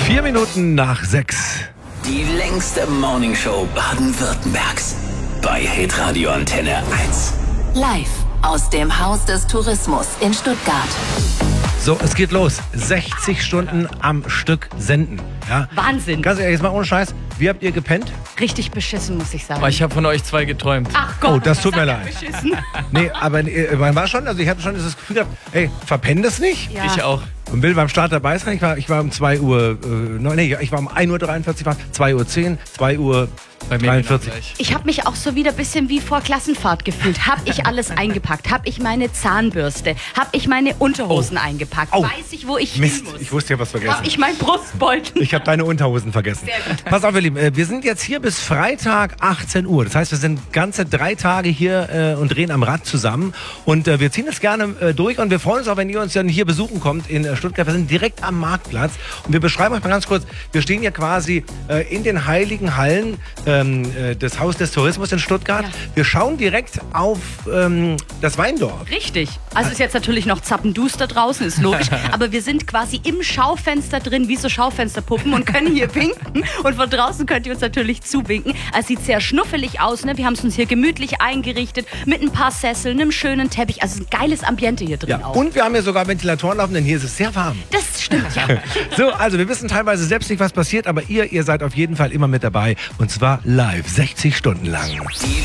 6:04. Die längste Morningshow Baden-Württembergs. Bei Hitradio Antenne 1. Live aus dem Haus des Tourismus in Stuttgart. So, es geht los. 60 Stunden am Stück senden. Ja. Wahnsinn. Ganz ehrlich, jetzt mal ohne Scheiß. Wie habt ihr gepennt? Richtig beschissen, muss ich sagen. Aber ich habe von euch 2 geträumt. Ach Gott, Oh, das tut mir leid. beschissen. Nee, aber man war schon, also ich hatte schon das Gefühl gehabt, hey, verpennt es nicht? Ja. Ich auch. Und will beim Start dabei sein. Ich war um 2 Uhr, ich war um 1:43 Uhr, 2:10 Uhr, 2 Uhr. Bei mir 43. gleich. Ich habe mich auch so wieder ein bisschen wie vor Klassenfahrt gefühlt. Habe ich alles eingepackt? Habe ich meine Zahnbürste? Habe ich meine Unterhosen eingepackt? Oh. Weiß ich, wo ich Mist, hin muss? ich wusste ja was vergessen. Habe ich meinen Brustbeutel? Ich habe deine Unterhosen vergessen. Sehr gut. Pass auf, ihr Lieben, wir sind jetzt hier bis Freitag 18 Uhr. Das heißt, wir sind ganze 3 Tage hier und drehen am Rad zusammen. Und wir ziehen das gerne durch und wir freuen uns auch, wenn ihr uns dann hier besuchen kommt in Stuttgart. Wir sind direkt am Marktplatz und wir beschreiben euch mal ganz kurz, wir stehen hier quasi in den heiligen Hallen des Haus des Tourismus in Stuttgart. Ja. Wir schauen direkt auf das Weindorf. Richtig. Also ist jetzt natürlich noch zappenduster draußen, ist logisch. Aber wir sind quasi im Schaufenster drin, wie so Schaufensterpuppen und können hier winken. Und von draußen könnt ihr uns natürlich zuwinken. Es sieht sehr schnuffelig aus, ne? Wir haben es uns hier gemütlich eingerichtet mit ein paar Sesseln, einem schönen Teppich. Also ein geiles Ambiente hier drin auch. Und wir haben hier sogar Ventilatoren laufen, denn hier ist es sehr warm. Das stimmt, ja. So, also wir wissen teilweise selbst nicht, was passiert, aber ihr seid auf jeden Fall immer mit dabei. Und zwar live, 60 Stunden lang. Die